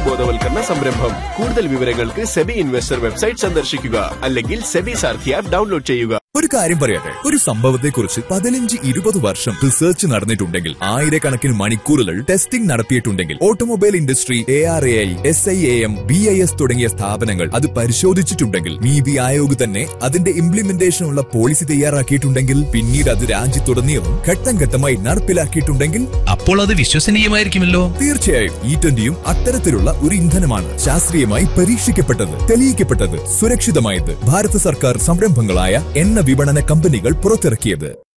ബോധവൽക്കരണ സംരംഭം. കൂടുതൽ വിവരങ്ങൾക്ക് സെബി ഇൻവെസ്റ്റർ വെബ്സൈറ്റ് സന്ദർശിക്കുക അല്ലെങ്കിൽ സെബി സാരഥി ആപ്പ് ഡൗൺലോഡ് ചെയ്യുക. ഒരു കാര്യം പറയട്ടെ, ഒരു സംഭവത്തെക്കുറിച്ച് 15-20 വർഷം റിസർച്ച് നടന്നിട്ടുണ്ടെങ്കിൽ, ആയിരക്കണക്കിന് മണിക്കൂറുകൾ testing നടത്തിയിട്ടുണ്ടെങ്കിൽ, automobile industry, ARAI, SIAM, BIS തുടങ്ങിയ സ്ഥാപനങ്ങൾ അത് പരിശോധിച്ചിട്ടുണ്ടെങ്കിൽ, നീതി ആയോഗ് തന്നെ അതിന്റെ ഇംപ്ലിമെന്റേഷനുള്ള പോളിസി തയ്യാറാക്കിയിട്ടുണ്ടെങ്കിൽ, പിന്നീട് അത് രാജ്യത്തുടനീളം ഘട്ടം ഘട്ടമായി നടപ്പിലാക്കിയിട്ടുണ്ടെങ്കിൽ, അപ്പോൾ അത് വിശ്വസനീയമായിരിക്കുമല്ലോ. തീർച്ചയായും E20യും അത്തരത്തിലുള്ള ഒരു ഇന്ധനമാണ്. ശാസ്ത്രീയമായി പരീക്ഷിക്കപ്പെട്ടത്, തെളിയിക്കപ്പെട്ടത്, സുരക്ഷിതമായത്. ഭാരത സർക്കാർ സംരംഭങ്ങളായ എണ്ണ വിപണന കമ്പനികൾ പുറത്തിറക്കിയത്.